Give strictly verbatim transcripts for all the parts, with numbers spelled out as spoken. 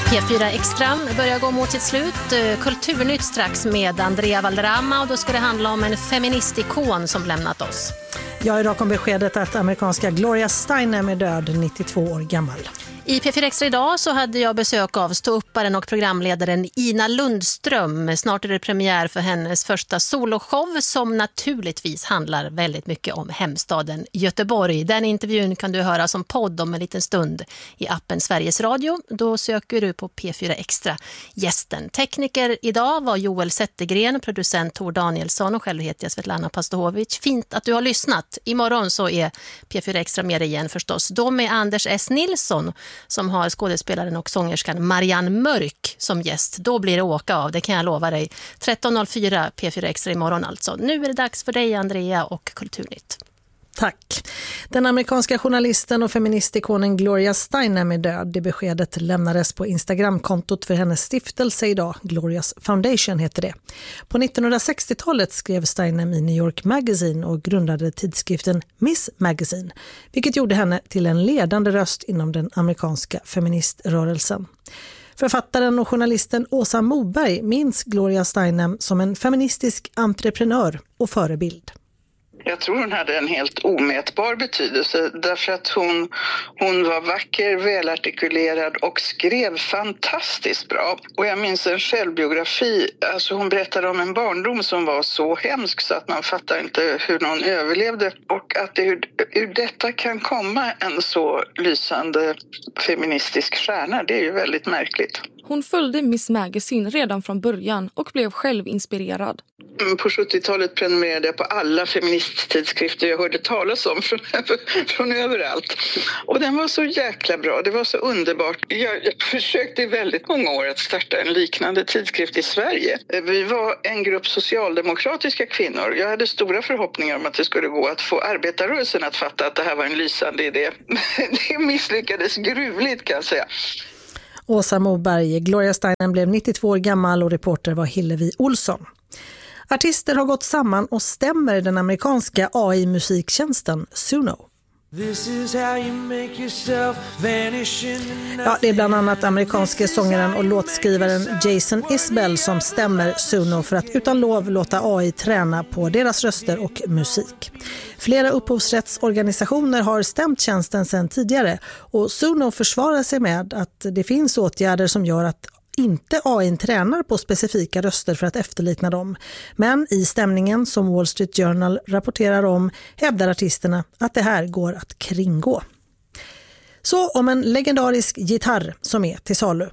P fyra Extra börjar gå mot sitt slut. Kulturnytt strax med Andrea Valderrama, och då ska det handla om en feministikon som lämnat oss. Ja, idag kom beskedet att amerikanska Gloria Steinem är död, nittiotvå år gammal. I P fyra Extra idag så hade jag besök av ståupparen och programledaren Ina Lundström. Snart är det premiär för hennes första soloshow som naturligtvis handlar väldigt mycket om hemstaden Göteborg. Den intervjun kan du höra som podd om en liten stund i appen Sveriges Radio. Då söker du på P fyra Extra gästen. Tekniker idag var Joel Zettergren, producent Tor Danielsson och själv heter jag Svetlana Pastovic. Fint att du har lyssnat. Imorgon så är P fyra Extra med igen förstås. Då med Anders S. Nilsson som har skådespelaren och sångerskan Marianne Mörk som gäst. Då blir det åka av, det kan jag lova dig. tretton noll fyra P fyra Extra imorgon alltså. Nu är det dags för dig, Andrea, och Kulturnytt. Tack. Den amerikanska journalisten och feministikonen Gloria Steinem är död. Det beskedet lämnades på Instagramkontot för hennes stiftelse idag. Glorias Foundation heter det. På nittonhundrasextiotalet skrev Steinem i New York Magazine och grundade tidskriften Miss Magazine, vilket gjorde henne till en ledande röst inom den amerikanska feministrörelsen. Författaren och journalisten Åsa Moberg minns Gloria Steinem som en feministisk entreprenör och förebild. Jag tror hon hade en helt omätbar betydelse därför att hon, hon var vacker, välartikulerad och skrev fantastiskt bra. Och jag minns en självbiografi, alltså hon berättade om en barndom som var så hemsk så att man fattar inte hur någon överlevde. Och att det, ur, ur detta kan komma en så lysande feministisk stjärna, det är ju väldigt märkligt. Hon följde Miss Magazine redan från början och blev själv inspirerad. På sjuttiotalet prenumererade jag på alla feministtidskrifter jag hörde talas om från, från överallt. Och den var så jäkla bra, det var så underbart. Jag, jag försökte i väldigt många år att starta en liknande tidskrift i Sverige. Vi var en grupp socialdemokratiska kvinnor. Jag hade stora förhoppningar om att det skulle gå att få arbetarrörelsen att fatta att det här var en lysande idé. Det misslyckades gruvligt, kan jag säga. Åsa Moberg. Gloria Steinem blev nittiotvå år gammal och reporter var Hillevi Olsson. Artister har gått samman och stämmer den amerikanska A I-musiktjänsten Suno. Ja, det är bland annat amerikanske sångaren och låtskrivaren Jason Isbell som stämmer Suno för att utan lov låta A I träna på deras röster och musik. Flera upphovsrättsorganisationer har stämt tjänsten sedan tidigare och Suno försvarar sig med att det finns åtgärder som gör att inte A I tränar på specifika röster för att efterlikna dem. Men i stämningen som Wall Street Journal rapporterar om hävdar artisterna att det här går att kringgå. Så om en legendarisk gitarr som är till salu.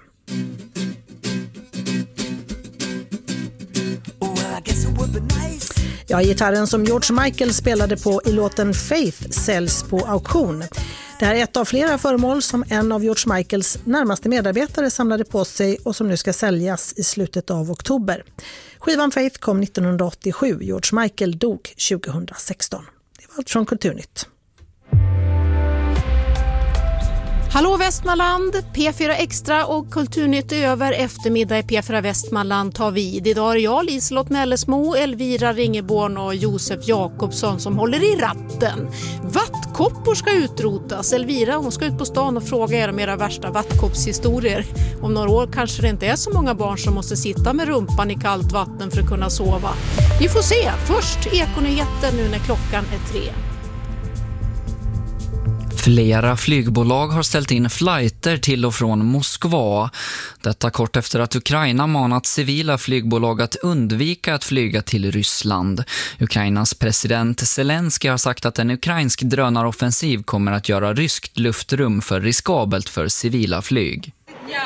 Ja, gitarren som George Michael spelade på i låten Faith säljs på auktion. Det här är ett av flera föremål som en av George Michaels närmaste medarbetare samlade på sig och som nu ska säljas i slutet av oktober. Skivan Faith kom nittonhundraåttiosju, George Michael dog tjugohundrasexton. Det var allt från Kulturnytt. Hallå Västmanland, P fyra Extra och Kulturnytt över eftermiddag i P fyra Västmanland tar vid. Idag är jag, Liselott Mellesmo, Elvira Ringeborn och Josef Jakobsson som håller i ratten. Vattkoppor ska utrotas. Elvira, hon ska ut på stan och fråga er om era värsta vattkoppshistorier. Om några år kanske det inte är så många barn som måste sitta med rumpan i kallt vatten för att kunna sova. Vi får se. Först Ekonyheter nu när klockan är tre. Flera flygbolag har ställt in flighter till och från Moskva. Detta kort efter att Ukraina manat civila flygbolag att undvika att flyga till Ryssland. Ukrainas president Zelensky har sagt att en ukrainsk drönaroffensiv kommer att göra ryskt luftrum för riskabelt för civila flyg.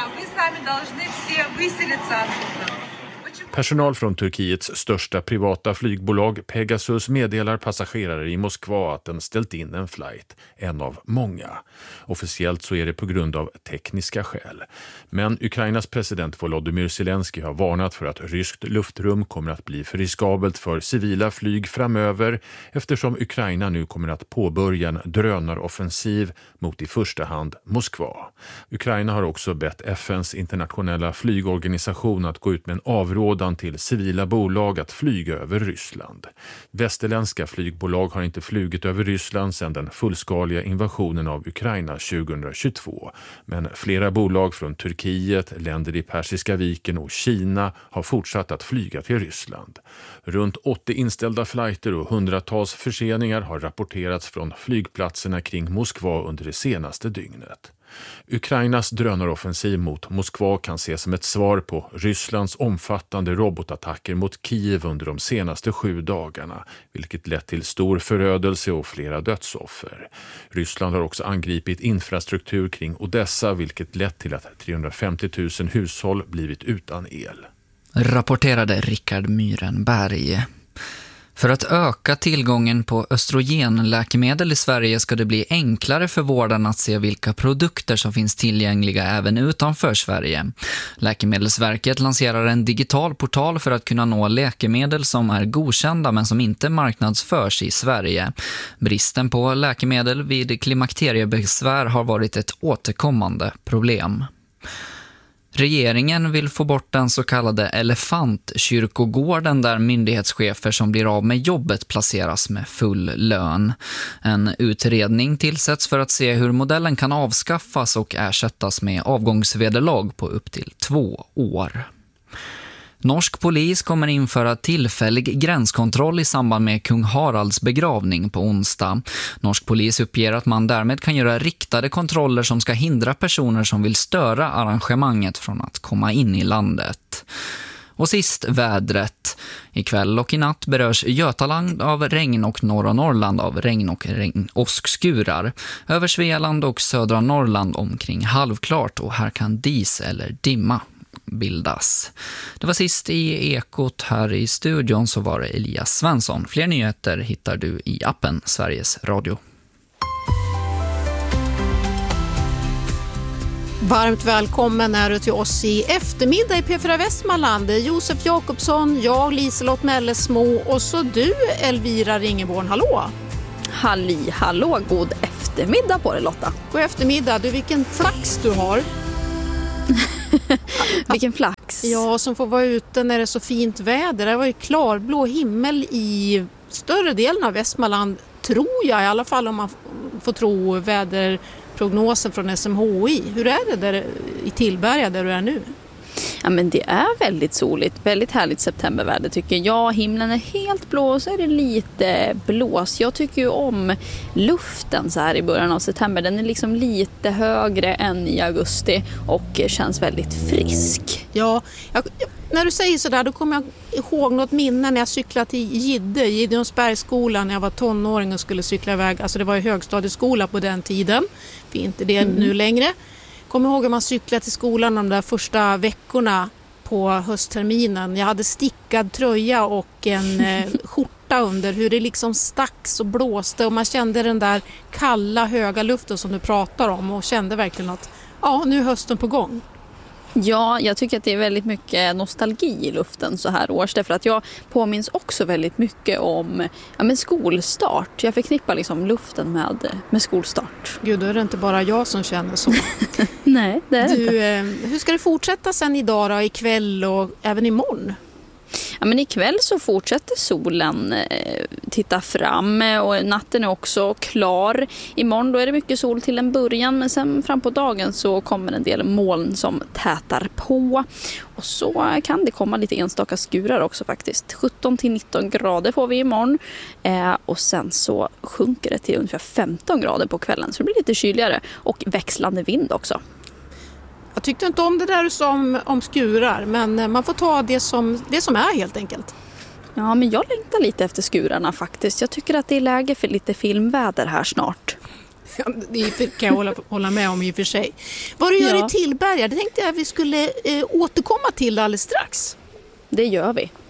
Personal från Turkiets största privata flygbolag Pegasus meddelar passagerare i Moskva att den ställt in en flight, en av många. Officiellt så är det på grund av tekniska skäl. Men Ukrainas president Volodymyr Zelensky har varnat för att ryskt luftrum kommer att bli för riskabelt för civila flyg framöver eftersom Ukraina nu kommer att påbörja en drönaroffensiv mot i första hand Moskva. Ukraina har också bett F N:s internationella flygorganisation att gå ut med en avrådan tillåtan till civila bolag att flyga över Ryssland. Västerländska flygbolag har inte flugit över Ryssland sedan den fullskaliga invasionen av Ukraina tjugohundratjugotvå. Men flera bolag från Turkiet, länder i Persiska viken och Kina har fortsatt att flyga till Ryssland. Runt åttio inställda flighter och hundratals förseningar har rapporterats från flygplatserna kring Moskva under det senaste dygnet. Ukrainas drönaroffensiv mot Moskva kan ses som ett svar på Rysslands omfattande robotattacker mot Kiev under de senaste sju dagarna, vilket lett till stor förödelse och flera dödsoffer. Ryssland har också angripit infrastruktur kring Odessa, vilket lett till att trehundrafemtio tusen hushåll blivit utan el. Rapporterade Rickard Myrenberg. För att öka tillgången på östrogenläkemedel i Sverige ska det bli enklare för vården att se vilka produkter som finns tillgängliga även utanför Sverige. Läkemedelsverket lanserar en digital portal för att kunna nå läkemedel som är godkända men som inte marknadsförs i Sverige. Bristen på läkemedel vid klimakteriebesvär har varit ett återkommande problem. Regeringen vill få bort den så kallade elefantkyrkogården där myndighetschefer som blir av med jobbet placeras med full lön. En utredning tillsätts för att se hur modellen kan avskaffas och ersättas med avgångsvederlag på upp till två år. Norsk polis kommer införa tillfällig gränskontroll i samband med kung Haralds begravning på onsdag. Norsk polis uppger att man därmed kan göra riktade kontroller som ska hindra personer som vill störa arrangemanget från att komma in i landet. Och sist vädret. Ikväll och i natt berörs Götaland av regn och norra Norrland av regn och regn åskskurar. Över Svealand och södra Norrland omkring halvklart och här kan dis eller dimma bildas. Det var sist i Ekot. Här i studion så var det Elias Svensson. Fler nyheter hittar du i appen Sveriges Radio. Varmt välkommen är du till oss i eftermiddag i P fyra Västmanland. Josef Jakobsson, jag Liselott Mellesmo och så du Elvira Ringeborn. Hallå! Halli, hallå, god eftermiddag på dig Lotta. God eftermiddag, du vilken flax du har. Vilken flax. Ja, som får vara ute när det är så fint väder. Det var ju klarblå himmel i större delen av Västmanland, tror jag, i alla fall om man får tro väderprognosen från S M H I. Hur är det där i Tillberga där du är nu? Ja, men det är väldigt soligt, väldigt härligt septemberväder tycker jag. Himlen är helt blå och så är det lite blås. Jag tycker ju om luften så här i början av september. Den är liksom lite högre än i augusti och känns väldigt frisk. Ja, jag, när du säger sådär då kommer jag ihåg något minne när jag cyklade till Gidde, Gideonsbergsskolan när jag var tonåring och skulle cykla iväg. Alltså det var ju högstadieskola på den tiden. Det är inte det mm. nu längre. Kommer ihåg att man cyklade till skolan de där första veckorna på höstterminen. Jag hade stickad tröja och en eh, skjorta under. Hur det liksom stacks och blåste och man kände den där kalla höga luften som du pratar om och kände verkligen att ja, nu är hösten på gång. Ja, jag tycker att det är väldigt mycket nostalgi i luften så här års. Därför att jag påminns också väldigt mycket om ja, men skolstart. Jag förknippar liksom luften med, med skolstart. Gud, då är det inte bara jag som känner så. Nej, det är du, inte. Eh, hur ska det fortsätta sen idag då, ikväll och även imorgon? Ja, men ikväll så fortsätter solen eh, titta fram och natten är också klar. Imorgon då är det mycket sol till en början men sen fram på dagen så kommer en del moln som tätar på. Och så kan det komma lite enstaka skurar också faktiskt. sjutton till nitton grader får vi imorgon eh, och sen så sjunker det till ungefär femton grader på kvällen så det blir lite kyligare och växlande vind också. Jag tyckte inte om det där som om skurar, men man får ta det som, det som är helt enkelt. Ja, men jag längtar lite efter skurarna faktiskt. Jag tycker att det är läge för lite filmväder här snart. Ja, det kan jag hålla, hålla med om i och för sig. Vad du gör ja. i Tillberga, det tänkte jag att vi skulle eh, återkomma till alldeles strax. Det gör vi.